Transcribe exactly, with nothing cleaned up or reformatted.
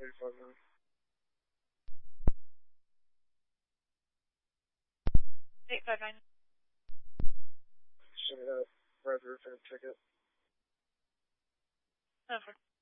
eighty-five nine. eight five nine. Should have red roof and ticket. Over.